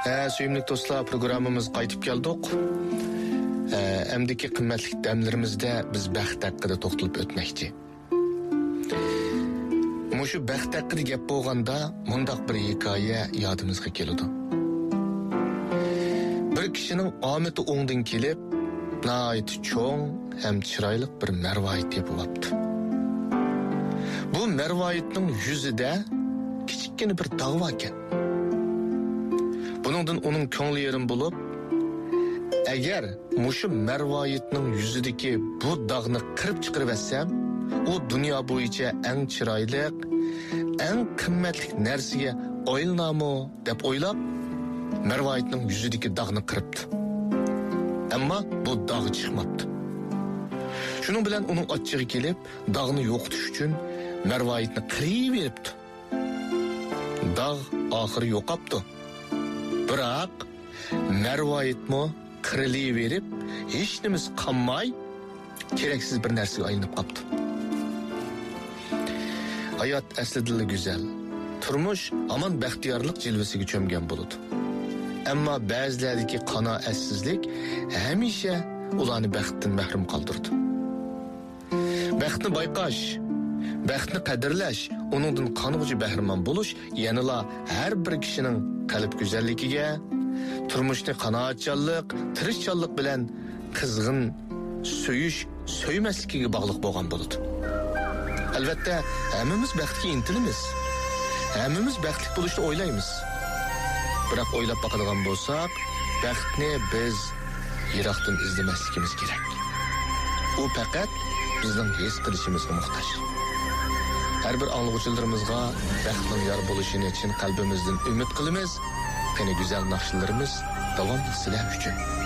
Suyumlik dostlar, programımız qaytib keldik. Emdiki qimmatli damlarimizda biz baxt haqida to'xtalib o'tmoqchi. Mushu baxt haqida gap bo'lganda mundaq bir hikoya yodimizga keladi. Bir kishining omati o'ngdan kelib, nihoyat cho'ng ham chiroyli bir marvoyit tepibapti. Bu marvoyitning yuzida kichikgina bir dog' bor ekan. Buningdan uning ko'ngli yerim bo'lib, agar mushu marvoyitning yuzidagi bu dog'ni qirib chiqarib etsam, u dunyo bo'yicha eng chiroyli, eng qimmatli narsaga aylanamo deb o'ylab, marvoyitning yuzidagi dog'ni qiribdi. Ammo bu dog' chiqmabdi. Shuning bilan uning ochchig'i kelib, dog'ni yo'qotish uchun marvoyitni qirib beribdi. Dog' oxiri yo'qopdi. Biroq marvoyitmi qirilaverib, hech nimasi qolmay, keraksiz bir narsaga aylanib qoldi. Hayot aslida go'zal. Turmush hamon baxtiyorlik jilvasiga cho'mgan bo'ladi. Ammo ba'zilardagi qanoatsizlik hamisha ularni baxtdan mahrum qoldirdi. Baxtni bayqash, baxtni qadrlash, uningdan qanig'uchi bahramon bo'lish, yanila har bir kishining qalb go'zalligiga, turmushni qanoatchanlik, tirishchanlik bilan qizg'in so'yish, so'ymasligiga bog'liq bo'lgan bo'ladi. Albatta, hammamiz baxtga intilamiz. Hammamiz baxtli bo'lishni o'ylaymiz. Biroq o'ylab boqadigan bo'lsak, baxtni biz yiroqdan izlamasligimiz kerak. U faqat bizning his qilishimizga muhtoj. Her bir anlıqçılarımızga baxtning yor bo'lishini chin qalbimizdan umid qilamiz. Qani güzel naqshlarimiz davomli sizlar uchun.